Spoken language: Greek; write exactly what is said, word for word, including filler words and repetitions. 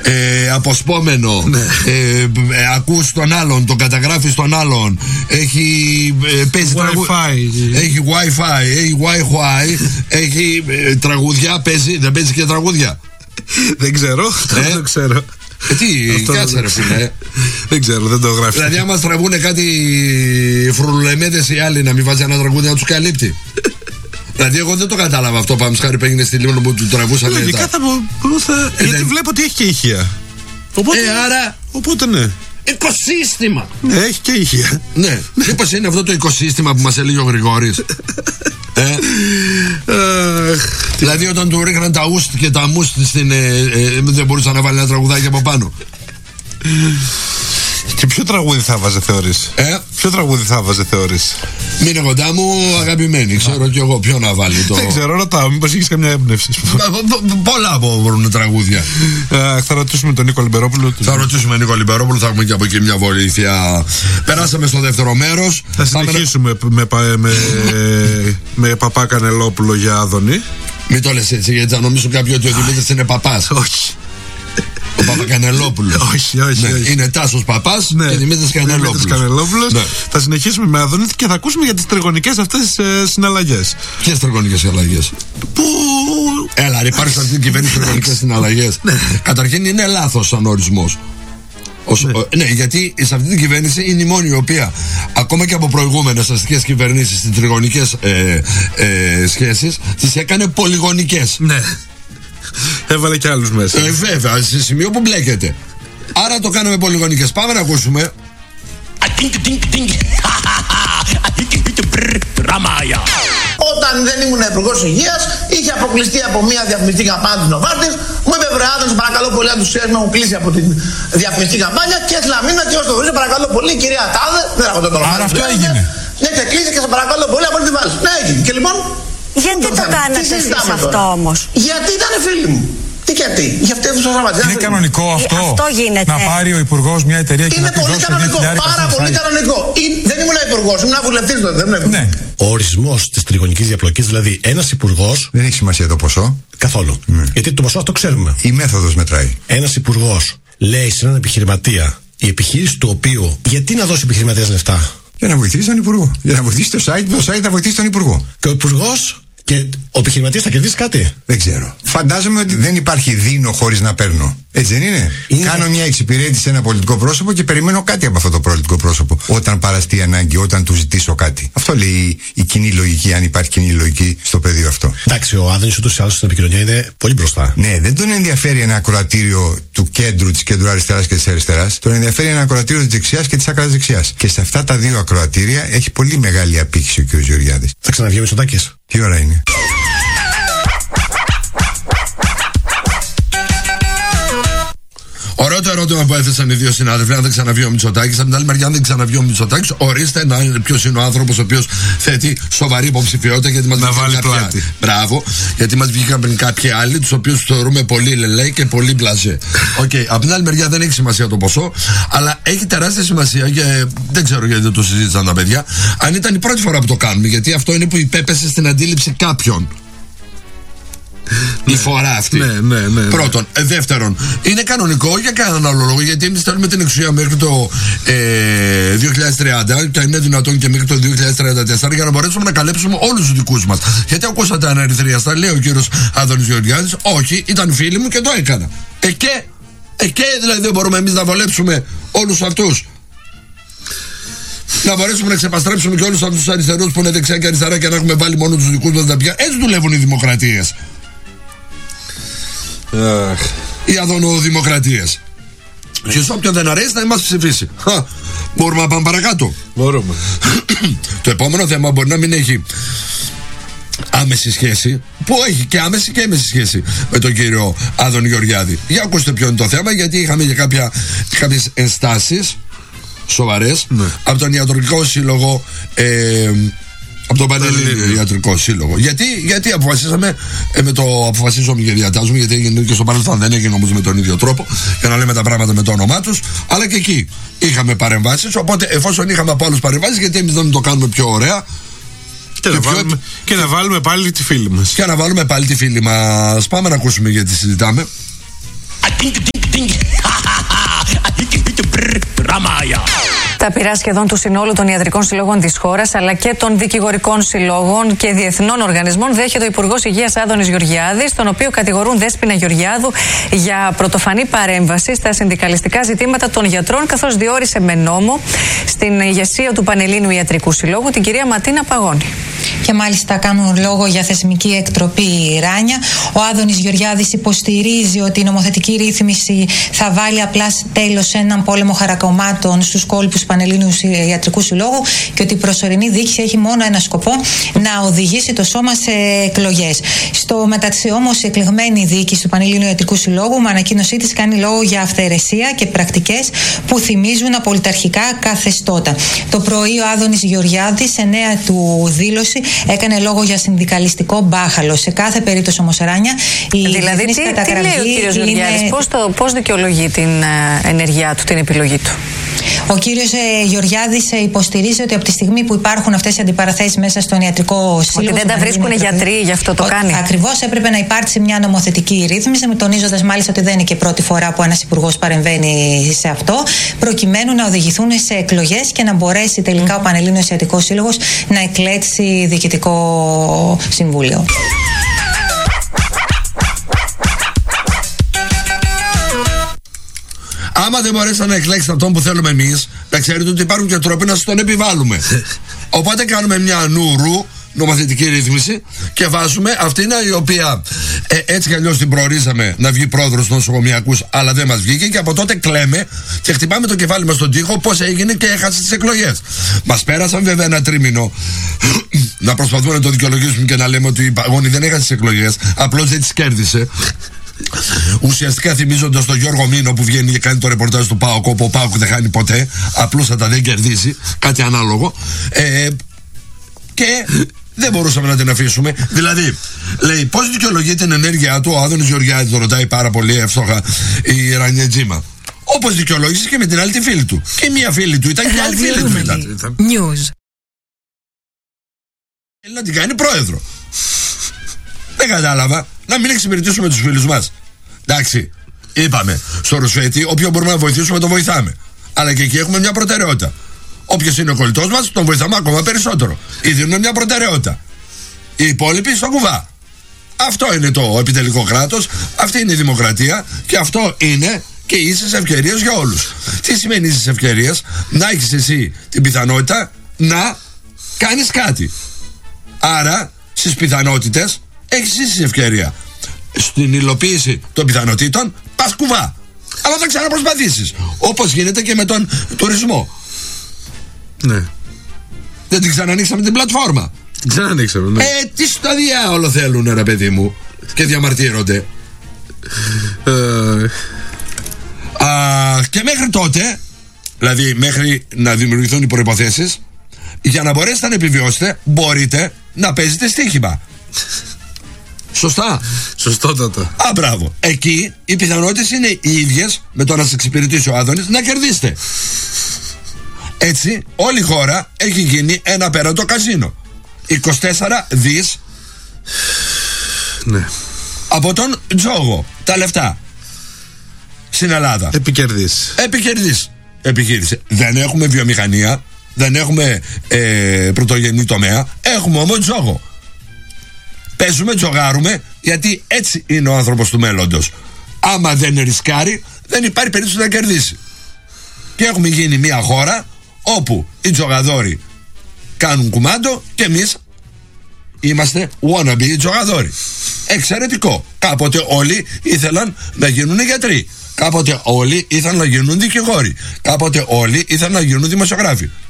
ε, αποσπόμενο, ναι. ε, ε, ακούς τον άλλον, τον καταγράφεις τον άλλον, έχει ε, παίζει τραγου... έχει Wi-Fi, έχει Wi-Fi, έχει ε, τραγουδιά, παίζει, δεν παίζει και τραγούδια. Δεν ξέρω, ε? δεν ξέρω. Ε, τι, κάτσε ρε φίλε. Δεν ξέρω, δεν το γράφει. Δηλαδή άμα τραβούνε κάτι φρουλεμέδες οι άλλοι να μην βάζει ένα τραγούδι να τους καλύπτει. Δηλαδή εγώ δεν το κατάλαβα αυτό, πάμε σχάρι που έγινε στη Λίμνο που του τραβούσαν. Λογικά θα πω, θα... ε, γιατί δεν... βλέπω ότι έχει και ηχεία. Οπότε, ε, άρα... οπότε ναι. Οικοσύστημα. Ναι, έχει και ηχεία. Ναι, μήπως είναι αυτό το οικοσύστημα που μας έλεγε ο Γρηγόρης. ε? Δηλαδή όταν του ρίχναν τα ουστ και τα μουστ στην, ε, ε, δεν μπορούσαν να βάλει ένα τραγουδάκι από πάνω. Και ποιο τραγούδι θα βάζε, θεωρείς? Ε? Ποιο τραγούδι θα βάζε, θεωρείς? Μείνε κοντά μου, αγαπημένη. Ξέρω κι εγώ ποιο να βάλει το. Δεν ξέρω, ρωτάω, μήπως έχεις καμιά έμπνευση. Πολλά μπορούν τραγούδια. ε, Θα ρωτήσουμε τον Νίκο Λιμπερόπουλο. Θα ρωτήσουμε τον Νίκο Λιμπερόπουλο, θα έχουμε και από εκεί μια βοήθεια. Περάσαμε στο δεύτερο μέρος. Θα συνεχίσουμε με, με, με, με παπά Κανελόπουλο για Άδωνη. Μην το λες έτσι, γιατί θα νομίζουν κάποιοι ότι ο Δημήτρης είναι παπάς. Όχι. Ο Παπακανελόπουλος. Όχι, όχι, ναι, όχι. Είναι Τάσος Παπάς, ναι, και Δημήτρης Κανελόπουλος. Ναι. Θα συνεχίσουμε με Άδωνη και θα ακούσουμε για τις τριγωνικές αυτές ε, συναλλαγές. Ποιες τριγωνικές συναλλαγές? Που... Έλα, ρε, υπάρχει αυτή την κυβέρνηση τριγωνικές συναλλαγές. Ναι. Καταρχήν είναι λάθος σαν ορισμός. Ως, ναι. Ο, ναι, γιατί σε αυτή την κυβέρνηση είναι η μόνη η οποία ακόμα και από προηγούμενες αστικές κυβερνήσεις τις τριγωνικές ε, ε, σχέσεις τις έκανε πολυγωνικές. Ναι. Έβαλε και άλλους μέσα. Ε, βέβαια, σε σημείο που μπλέκεται. Άρα το κάναμε πολυγωνικές. Πάμε να ακούσουμε. Όταν δεν ήμουν υπουργός υγείας, είχε αποκλειστεί από μια διαφημιστική καμπάνια της Νοβάρτης. Μου είπε βρε Άδωνη, σε παρακαλώ πολύ, αν τους ξέρεις να μου κλείσει από την διαφημιστική καμπάνια. Και έστειλα μήνα και όσο το βρει, παρακαλώ πολύ, κυρία Τάδε. Δεν έχω το όνομα. Άρα αυτό έγινε. Ναι, και κλείσει και σε παρακαλώ πολύ, από ό,τι τη βάλεις. Ναι, έγινε. Και λοιπόν. Γιατί το κάνατε εσείς αυτό όμως? Γιατί ήταν φίλοι μου. Τι και τι, γι' αυτό έφτασα να είναι κανονικό αυτό, αυτό γίνεται. Να πάρει ο υπουργός μια εταιρεία και είναι να τη δώσει δύο χιλιάδες. Είναι πάρα πολύ κανονικό. Δεν ήμουν υπουργός, ήμουν βουλευτής τότε. Δεν ήμουν. Ναι. Ο ορισμός της τριγωνικής διαπλοκής, δηλαδή ένας υπουργός. Δεν έχει σημασία το ποσό. Καθόλου. Ναι. Γιατί το ποσό αυτό ξέρουμε. Η μέθοδος μετράει. Ένας υπουργός λέει σε έναν επιχειρηματία, η επιχείρηση του οποίου, γιατί να δώσει επιχειρηματίας λεφτά? Για να βοηθήσει τον υπουργό. Για να βοηθήσει το site, το site θα βοηθήσει τον υπουργό. Και ο υπουργός. Και ο επιχειρηματίας θα κερδίσει κάτι? Δεν ξέρω. Φαντάζομαι ότι δεν υπάρχει δίνω χωρίς να παίρνω. Έτσι δεν είναι? είναι? Κάνω μια εξυπηρέτηση σε ένα πολιτικό πρόσωπο και περιμένω κάτι από αυτό το πολιτικό πρόσωπο. Όταν παραστεί ανάγκη, όταν του ζητήσω κάτι. Αυτό λέει η, η κοινή λογική, αν υπάρχει κοινή λογική στο πεδίο αυτό. Εντάξει, ο Άδωνης ούτως ή άλλως στην επικοινωνία είναι πολύ μπροστά. Ναι, δεν τον ενδιαφέρει ένα ακροατήριο του κέντρου, της κέντρου αριστεράς και της αριστεράς. Τον ενδιαφέρει ένα ακροατήριο της δεξιάς και της άκρας δεξιάς. Και σε αυτά τα δύο ακροατήρια έχει πολύ μεγάλη απήχηση ο κ. Γεωργιάδης. Θα ξαναβγεί ο Μητσοτάκης? Τι ώρα είναι? Ωραίο το ερώτημα που έθεσαν οι δύο συνάδελφοι. Αν δεν ξαναβγεί ο Μητσοτάκης, από την άλλη μεριά, αν δεν ξαναβγεί ο Μητσοτάκης, ορίστε να είναι ποιος είναι ο άνθρωπος ο οποίος θέτει σοβαρή υποψηφιότητα, γιατί μας βγήκαν κάποια. Μπράβο, γιατί μας βγήκαν πριν κάποιοι άλλοι, τους οποίους θεωρούμε πολύ λελέ και πολύ μπλαζέ. Οκ, okay. Από την άλλη μεριά δεν έχει σημασία το ποσό, αλλά έχει τεράστια σημασία και δεν ξέρω γιατί δεν το συζήτησαν τα παιδιά. Αν ήταν η πρώτη φορά που το κάνουμε, γιατί αυτό είναι που υπέπεσε στην αντίληψη κάποιων. Η φορά αυτή. Ναι, ναι, ναι, ναι. Πρώτον. Ε, δεύτερον, είναι κανονικό για κανέναν άλλο λόγο, γιατί εμείς θέλουμε την εξουσία μέχρι το ε, δύο χιλιάδες τριάντα και αν είναι δυνατόν και μέχρι το δύο χιλιάδες τριάντα τέσσερα για να μπορέσουμε να καλέψουμε όλους τους δικούς μας. Γιατί ακούσατε αναρρυθρίαστα, λέει ο κύριος Άδωνης Γεωργιάδης, όχι, ήταν φίλοι μου και το έκανα. Ε, και, ε, και δηλαδή δεν μπορούμε εμείς να βολέψουμε όλους αυτούς. Να μπορέσουμε να ξεπαστρέψουμε και όλους αυτούς τους αριστερούς που είναι δεξιά και αριστερά και να έχουμε βάλει μόνο τους δικούς μας να πια. Έτσι δουλεύουν οι δημοκρατίες. Αχ. Οι αδωνοδημοκρατίες. Και σε όποιον δεν αρέσει να μας ψηφίσει. Χα, μπορούμε να πάμε παρακάτω? Μπορούμε. Το επόμενο θέμα μπορεί να μην έχει άμεση σχέση, που έχει και άμεση και έμεση σχέση με τον κύριο Άδωνη Γεωργιάδη. Για ακούστε ποιο είναι το θέμα, γιατί είχαμε και κάποια, κάποιες ενστάσεις σοβαρές, ναι, από τον Ιατρικό Σύλλογο, ε, από τον Πανελλήνιο Ιατρικό Σύλλογο. Γιατί, γιατί αποφασίσαμε, ε, με το αποφασίζουμε και διατάζουμε, γιατί έγινε και στο παρελθόν, δεν έγινε όμως με τον ίδιο τρόπο, για να λέμε τα πράγματα με το όνομά τους, αλλά και εκεί είχαμε παρεμβάσεις. Οπότε, εφόσον είχαμε από άλλους παρεμβάσεις, γιατί εμείς δεν το κάνουμε πιο ωραία. Και, και, να, πιο... βάλουμε, και να βάλουμε πάλι τη φίλη μας. Και να βάλουμε πάλι τη φίλη μας. Πάμε να ακούσουμε γιατί συζητάμε. Τα πειρά σχεδόν του συνόλου των ιατρικών συλλόγων της χώρας αλλά και των δικηγορικών συλλόγων και διεθνών οργανισμών δέχεται ο Υπουργός Υγείας Άδωνης Γεωργιάδης, τον οποίο κατηγορούν Δέσποινα Γεωργιάδου για πρωτοφανή παρέμβαση στα συνδικαλιστικά ζητήματα των γιατρών, καθώς διόρισε με νόμο στην ηγεσία του Πανελλήνιου Ιατρικού Συλλόγου την κυρία Ματίνα Παγώνη. Και μάλιστα κάνουν λόγο για θεσμική εκτροπή Ράνια. Ο Άδωνης Γεωργιάδης υποστηρίζει ότι η νομοθετική ρύθμιση θα βάλει απλά τέλος σε έναν πόλεμο χαρακωμάτων στους κόλπους του Πανελλήνιου Ιατρικού Συλλόγου και ότι η προσωρινή διοίκηση έχει μόνο ένα σκοπό, να οδηγήσει το σώμα σε εκλογές. Στο μεταξύ όμως η εκλεγμένη διοίκηση του Πανελλήνιου Ιατρικού Συλλόγου με ανακοίνωσή της κάνει λόγο για αυθαιρεσία και πρακτικές που θυμίζουν απολυταρχικά καθεστώτα. Το πρωί ο Άδωνης Γεωργιάδης σε νέα του δήλωση έκανε λόγο για συνδικαλιστικό μπάχαλο. Σε κάθε περίπτωση όμως, Ράνια, η δηλαδή, τι, τι λέει ο κύριος είναι... Γεωργιάδης, πώς, το, πώς δικαιολογεί την uh, ενεργειά του, την επιλογή του? Ο κύριος ε, Γεωργιάδης ε, υποστηρίζει ότι από τη στιγμή που υπάρχουν αυτές οι αντιπαραθέσεις μέσα στον ιατρικό σύλλογο. Ότι δεν τα βρίσκουν οι γιατροί, γι' αυτό το κάνει. Ακριβώς, έπρεπε να υπάρξει μια νομοθετική ρύθμιση, τονίζοντας μάλιστα ότι δεν είναι και πρώτη φορά που ένας υπουργός παρεμβαίνει σε αυτό, προκειμένου να οδηγηθούν σε εκλογές και να μπορέσει τελικά mm. ο Πανελλήνιος Ιατρικός Σύλλογος να εκλέξει διοικητικό συμβούλιο. Άμα δεν μπορέσατε να εκλέξετε αυτόν που θέλουμε εμείς, να ξέρετε ότι υπάρχουν και τρόποι να σας τον επιβάλλουμε. Οπότε κάνουμε μια νουρού νομοθετική ρύθμιση και βάζουμε αυτήν η οποία ε, έτσι κι αλλιώς την προορίζαμε να βγει πρόεδρος των νοσοκομιακούς, αλλά δεν μας βγήκε και από τότε κλαίμε και χτυπάμε το κεφάλι μας στον τοίχο πώς έγινε και έχασε τις εκλογές. Μας πέρασαν βέβαια ένα τρίμηνο να προσπαθούμε να το δικαιολογήσουμε και να λέμε ότι η Παγώνη δεν έχασε τις εκλογές, απλώς δεν τις κέρδισε. Ουσιαστικά θυμίζοντας τον Γιώργο Μήνο που βγαίνει και κάνει το ρεπορτάζ του ΠΑΟΚ, όπου ο ΠΑΟΚ δεν χάνει ποτέ, απλούστατα δεν κερδίζει, κάτι ανάλογο. Ε, και δεν μπορούσαμε να την αφήσουμε. Δηλαδή, λέει, πώς δικαιολογεί την ενέργειά του ο Άδωνης Γεωργιάδης, το ρωτάει πάρα πολύ εύστοχα η Ράνια Τζίμα. Όπως δικαιολόγησε και με την άλλη τη φίλη του. Και μία φίλη του ήταν και άλλη φίλη του ήταν. News. Θέλει να την κάνει πρόεδρο. Δεν κατάλαβα. Να μην εξυπηρετήσουμε τους φίλους μας. Εντάξει, είπαμε στο Ρουσφέτη, όποιον μπορούμε να βοηθήσουμε τον βοηθάμε. Αλλά και εκεί έχουμε μια προτεραιότητα. Όποιος είναι ο κολλητός μας, τον βοηθάμε ακόμα περισσότερο. Ή δίνουμε μια προτεραιότητα. Οι υπόλοιποι στο κουβά. Αυτό είναι το επιτελικό κράτος, αυτή είναι η δημοκρατία και αυτό είναι και ίσες ευκαιρίες για όλους. Τι σημαίνει ίσες ευκαιρίες? Να έχεις εσύ την πιθανότητα να κάνεις κάτι. Άρα στις πιθανότητες έχεις ίση ευκαιρία. Στην υλοποίηση των πιθανότητων πας κουβά. Αλλά θα ξαναπροσπαθήσεις. Όπως γίνεται και με τον τουρισμό. Ναι. Δεν την ξανανοίξαμε την πλατφόρμα. Την ξανανοίξαμε, ναι. Ε, τι στο διάολο θέλουνε, ρε παιδί μου. Και διαμαρτύρονται. Ε... Α, και μέχρι τότε, δηλαδή μέχρι να δημιουργηθούν οι προϋποθέσεις, για να μπορέσετε να επιβιώσετε, μπορείτε να παίζετε στοίχημα. Σωστά. Σωστότατα. Α, μπράβο. Εκεί οι πιθανότητες είναι οι ίδιες με το να σας εξυπηρετήσει ο Άδωνης να κερδίσετε. Έτσι, όλη η χώρα έχει γίνει ένα πέρατο καζίνο. είκοσι τέσσερα δις ναι. από τον τζόγο. Τα λεφτά στην Ελλάδα. Επικερδής. Επικερδής επιχείρηση. Δεν έχουμε βιομηχανία, δεν έχουμε ε, πρωτογενή τομέα, έχουμε όμως τζόγο. Παίζουμε, τζογάρουμε, γιατί έτσι είναι ο άνθρωπος του μέλλοντος. Άμα δεν ρισκάρει, δεν υπάρχει περίπτωση να κερδίσει. Και έχουμε γίνει μια χώρα όπου οι τζογαδόροι κάνουν κουμάντο και εμείς είμαστε wannabe τζογαδόροι. Εξαιρετικό. Κάποτε όλοι ήθελαν να γίνουν γιατροί. Κάποτε όλοι ήθελαν να γίνουν δικηγόροι. Κάποτε όλοι ήθελαν να γίνουν δημοσιογράφοι.